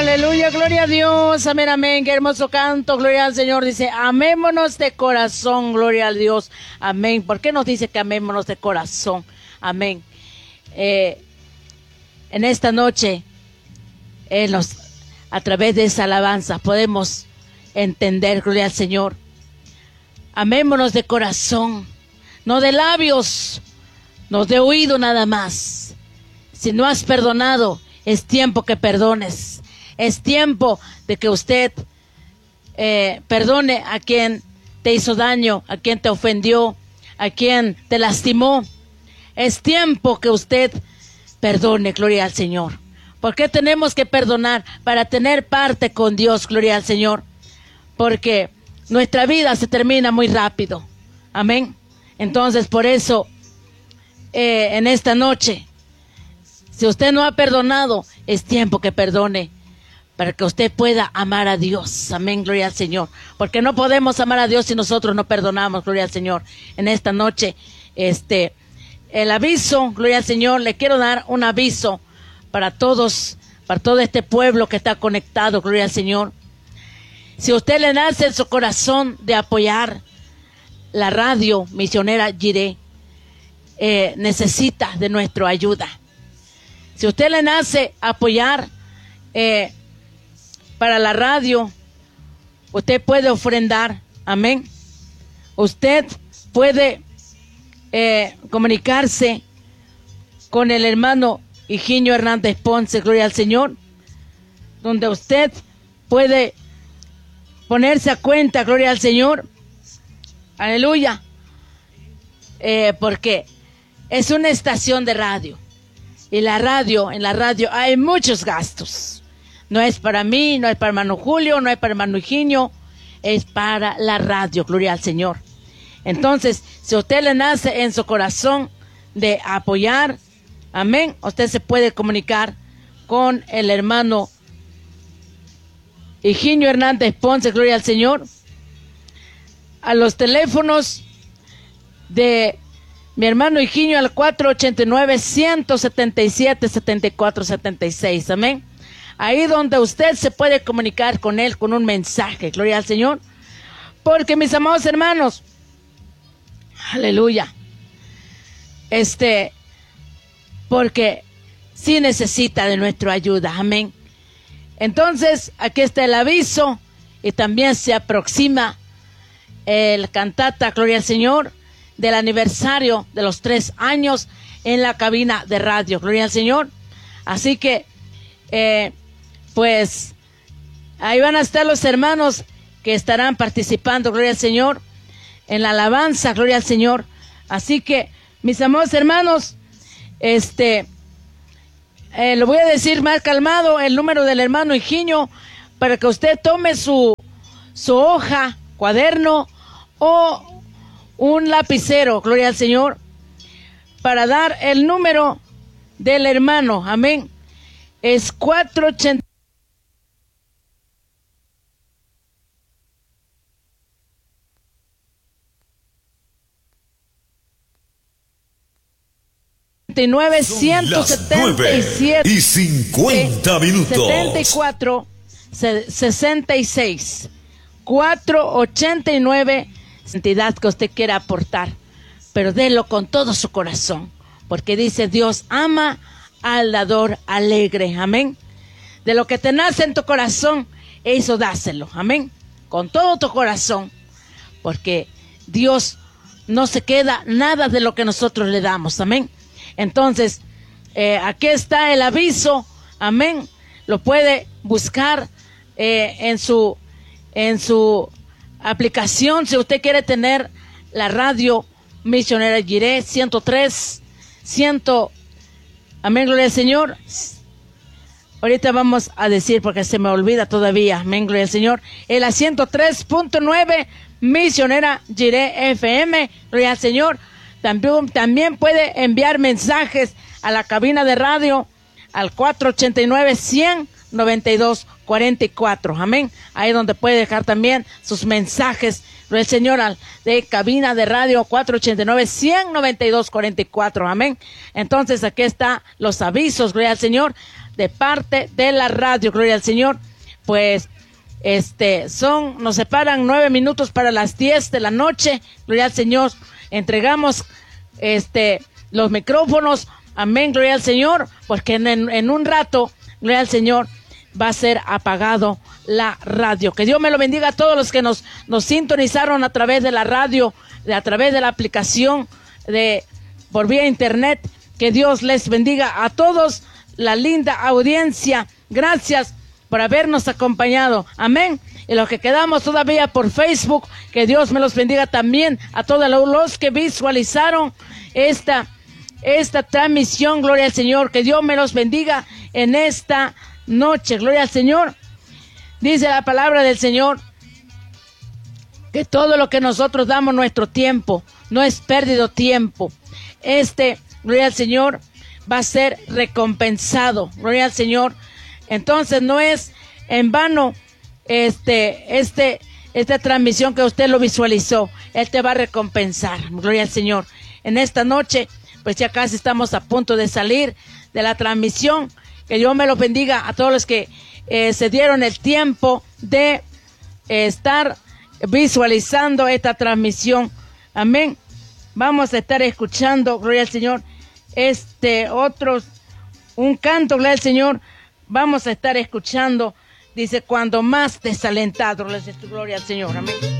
Aleluya, gloria a Dios, amén, amén, qué hermoso canto, gloria al Señor. Dice, amémonos de corazón, gloria a Dios, amén. ¿Por qué nos dice que amémonos de corazón? Amén. En esta noche, a través de esa alabanza, podemos entender, gloria al Señor. Amémonos de corazón, no de labios, no de oído nada más. Si no has perdonado, es tiempo que perdones. Es tiempo de que usted perdone a quien te hizo daño, a quien te ofendió, a quien te lastimó. Es tiempo que usted perdone, gloria al Señor. ¿Por qué tenemos que perdonar? Para tener parte con Dios, gloria al Señor. Porque nuestra vida se termina muy rápido. Amén. Entonces, por eso, en esta noche, si usted no ha perdonado, es tiempo que perdone. Para que usted pueda amar a Dios. Amén, gloria al Señor. Porque no podemos amar a Dios si nosotros no perdonamos, gloria al Señor. En esta noche, el aviso, gloria al Señor, le quiero dar un aviso para todos, para todo este pueblo que está conectado, gloria al Señor. Si usted le nace en su corazón de apoyar la radio misionera Jireh, necesita de nuestra ayuda. Si usted le nace apoyar para la radio, usted puede ofrendar, amén. Usted puede comunicarse con el hermano Higinio Hernández Ponce, gloria al Señor, donde usted puede ponerse a cuenta, gloria al Señor, aleluya, porque es una estación de radio, y en la radio hay muchos gastos. No es para mí, no es para hermano Julio, no es para hermano Higinio, es para la radio, gloria al Señor. Entonces, si usted le nace en su corazón de apoyar, amén, usted se puede comunicar con el hermano Higinio Hernández Ponce, gloria al Señor, a los teléfonos de mi hermano Higinio al 489-177-7476, amén. Ahí donde usted se puede comunicar con él con un mensaje, gloria al Señor. Porque mis amados hermanos, aleluya, porque sí necesita de nuestra ayuda, amén. Entonces, aquí está el aviso y también se aproxima el cantata, gloria al Señor, del aniversario de los 3 años en la cabina de radio, gloria al Señor. Así que, pues ahí van a estar los hermanos que estarán participando, gloria al Señor, en la alabanza, gloria al Señor. Así que, mis amados hermanos, lo voy a decir más calmado, el número del hermano Higinio, para que usted tome su hoja, cuaderno o un lapicero, gloria al Señor, para dar el número del hermano, amén. Es 480. 177 y 50 minutos 74 66 489, entidad que usted quiera aportar, pero délo con todo su corazón, porque dice Dios ama al dador alegre, amén. De lo que te nace en tu corazón, eso dáselo, amén, con todo tu corazón, porque Dios no se queda nada de lo que nosotros le damos, amén. Entonces, aquí está el aviso, amén. Lo puede buscar en su aplicación, si usted quiere tener la radio misionera Jireh 103, 100, amén, gloria al Señor. Ahorita vamos a decir porque se me olvida todavía, amén, gloria al Señor. En la 103.9 misionera Jireh FM, gloria al Señor. También puede enviar mensajes a la cabina de radio al 489-100-9244. Amén. Ahí donde puede dejar también sus mensajes el Señor de cabina de radio 489-100-9244. Amén. Entonces aquí está los avisos, gloria al Señor, de parte de la radio, gloria al Señor. Pues nos separan 9 minutos para las 10 de la noche, gloria al Señor. Entregamos los micrófonos, amén, gloria al Señor, porque en un rato, gloria al Señor, va a ser apagado la radio. Que Dios me lo bendiga a todos los que nos sintonizaron a través de la radio, a través de la aplicación por vía internet. Que Dios les bendiga a todos, la linda audiencia. Gracias por habernos acompañado, amén. Y los que quedamos todavía por Facebook, que Dios me los bendiga también a todos los que visualizaron esta transmisión, gloria al Señor. Que Dios me los bendiga en esta noche, gloria al Señor. Dice la palabra del Señor que todo lo que nosotros damos nuestro tiempo no es perdido tiempo. Gloria al Señor, va a ser recompensado, gloria al Señor. Entonces no es en vano esta transmisión que usted lo visualizó. Él te va a recompensar, gloria al Señor. En esta noche, pues ya casi estamos a punto de salir de la transmisión. Que Dios me lo bendiga a todos los que se dieron el tiempo de estar visualizando esta transmisión. Amén. Vamos a estar escuchando, gloria al Señor, un canto, gloria al Señor. Vamos a estar escuchando, dice, cuando más desalentado, gloria al Señor. Amén.